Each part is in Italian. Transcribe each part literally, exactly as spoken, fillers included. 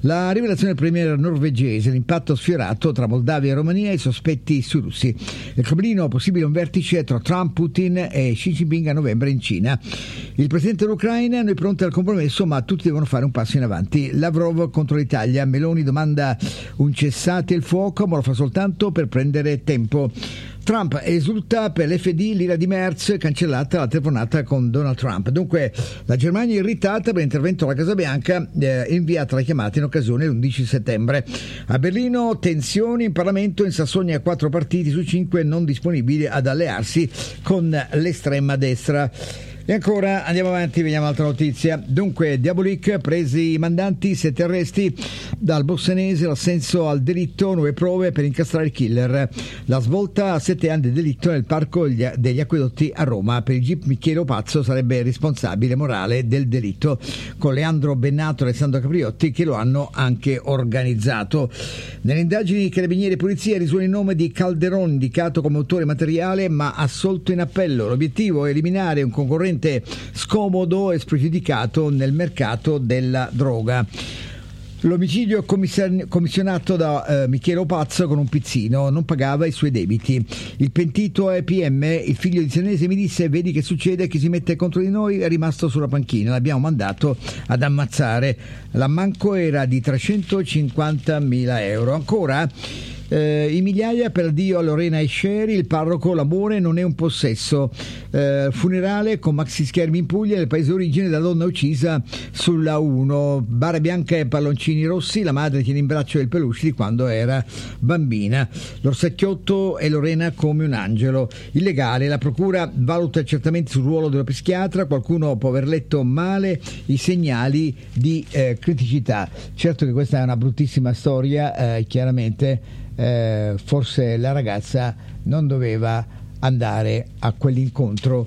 La rivelazione del premier norvegese, l'impatto sfiorato tra Moldavia e Romania e i sospetti sui russi. Il Cremlino, possibile un vertice tra Trump, Putin e Xi Jinping a novembre in Cina. Il presidente dell'Ucraina, noi pronti al compromesso, ma tutti devono fare un passo in avanti. Lavrov contro l'Italia, Meloni domanda un cessate il fuoco, ma lo fa soltanto per prendere tempo. Trump esulta per l'F D, l'ira di Merz, cancellata la telefonata con Donald Trump. Dunque la Germania è irritata per l'intervento alla Casa Bianca, eh, inviata la chiamata in occasione dell'undici settembre. A Berlino tensioni in Parlamento, in Sassonia quattro partiti su cinque non disponibili ad allearsi con l'estrema destra. E ancora andiamo avanti, vediamo altra notizia. Dunque, Diabolik, presi i mandanti, sette arresti dal bossenese, l'assenso al delitto, nuove prove per incastrare il killer. La svolta a sette anni di delitto nel parco degli acquedotti a Roma. Per il G I P Michele Pazzo sarebbe responsabile morale del delitto, con Leandro Bennato e Alessandro Capriotti che lo hanno anche organizzato. Nelle indagini Carabinieri e Polizia risuona il nome di Calderon, indicato come autore materiale ma assolto in appello. L'obiettivo è eliminare un concorrente scomodo e spregiudicato nel mercato della droga. L'omicidio commissionato da eh, Michele Pazzo con un pizzino, non pagava i suoi debiti. Il pentito è P M, il figlio di Senese mi disse: vedi che succede, chi si mette contro di noi è rimasto sulla panchina, l'abbiamo mandato ad ammazzare. L'ammanco era di trecentocinquantamila euro. Ancora Eh, i migliaia per addio a Lorena e Sherry, il parroco, l'amore non è un possesso. Eh, funerale con maxi schermi in Puglia, nel paese origine della donna uccisa sulla uno. Bara bianca e palloncini rossi, la madre tiene in braccio il peluche di quando era bambina. L'orsacchiotto e Lorena come un angelo. Illegale, la procura valuta accertamenti sul ruolo della psichiatra, qualcuno può aver letto male i segnali di eh, criticità. Certo che questa è una bruttissima storia, eh, chiaramente. Eh, forse la ragazza non doveva andare a quell'incontro,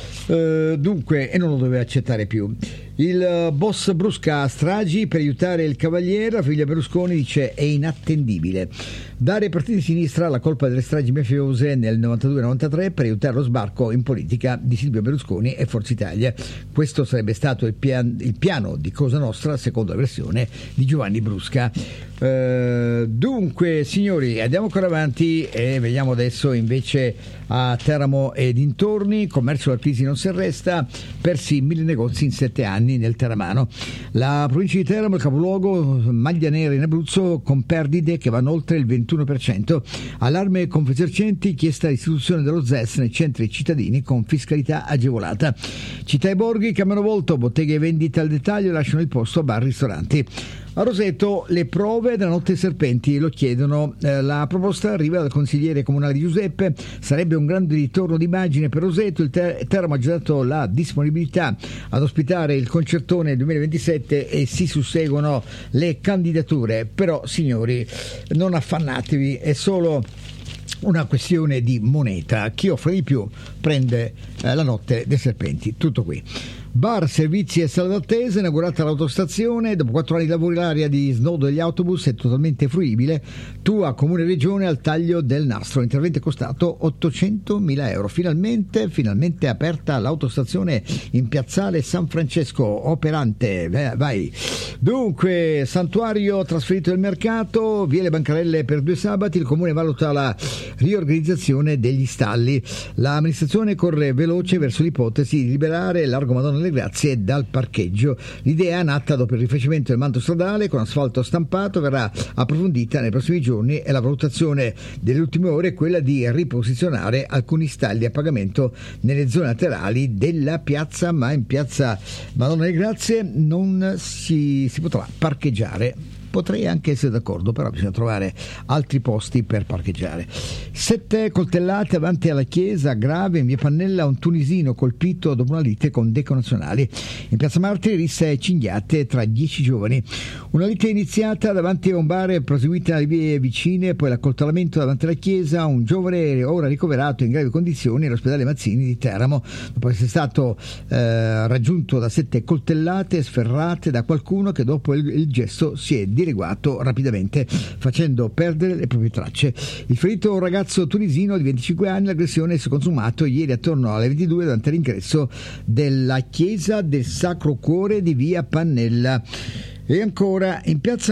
eh, dunque, e non lo doveva accettare più. Il boss Brusca stragi per aiutare il cavaliere, la famiglia Berlusconi dice è inattendibile. Dare ai partiti di sinistra la colpa delle stragi mafiose nel novantadue novantatré per aiutare lo sbarco in politica di Silvio Berlusconi e Forza Italia. Questo sarebbe stato il, pian- il piano di Cosa Nostra, secondo la versione di Giovanni Brusca. Uh, dunque, signori, andiamo ancora avanti e vediamo adesso invece a Teramo e dintorni. Commercio della crisi non si arresta, persi mille negozi in sette anni nel teramano. La provincia di Teramo, il capoluogo, maglia nera in Abruzzo con perdite che vanno oltre il ventuno per cento. Allarme Confesercenti, chiesta l'istituzione dello Z E S nei centri cittadini con fiscalità agevolata. Città e borghi cambiano volto, botteghe e vendite al dettaglio lasciano il posto a bar e ristoranti. A Roseto le prove della notte serpenti lo chiedono, eh, la proposta arriva dal consigliere comunale di Giuseppe, sarebbe un grande ritorno d'immagine per Roseto. Il ter- Teramo ha già dato la disponibilità ad ospitare il concertone duemilaventisette e si susseguono le candidature, però signori non affannatevi, è solo una questione di moneta, chi offre di più prende eh, la notte dei serpenti, tutto qui. Bar, servizi e sala d'attesa, inaugurata l'autostazione, dopo quattro anni di lavori l'area di snodo degli autobus è totalmente fruibile. Tua Comune e Regione al taglio del nastro, l'intervento è costato ottocentomila euro. Finalmente, finalmente aperta l'autostazione in piazzale San Francesco, operante, vai. Dunque, santuario trasferito del mercato, vie le bancarelle per due sabati, il Comune valuta la riorganizzazione degli stalli. L'amministrazione corre veloce verso l'ipotesi di liberare Largo Madonna delle Grazie dal parcheggio. L'idea, nata dopo il rifacimento del manto stradale con asfalto stampato, verrà approfondita nei prossimi giorni e la valutazione delle ultime ore è quella di riposizionare alcuni stalli a pagamento nelle zone laterali della piazza, ma in piazza Madonna delle Grazie non si, si potrà parcheggiare. Potrei anche essere d'accordo, però bisogna trovare altri posti per parcheggiare. Sette coltellate avanti alla chiesa, grave in via Pannella, un tunisino colpito dopo una lite con deconazionali. In piazza Martiri risse e cinghiate tra dieci giovani. Una lite iniziata davanti a un bar e proseguita nelle vie vicine, poi l'accoltellamento davanti alla chiesa, un giovane ora ricoverato in gravi condizioni all'ospedale Mazzini di Teramo, dopo essere stato eh, raggiunto da sette coltellate sferrate da qualcuno che dopo il, il gesto si è dileguato rapidamente facendo perdere le proprie tracce. Il ferito è un ragazzo tunisino di venticinque anni, l'aggressione si è consumato ieri attorno alle ventidue davanti all'ingresso della chiesa del Sacro Cuore di via Pannella. E ancora in piazza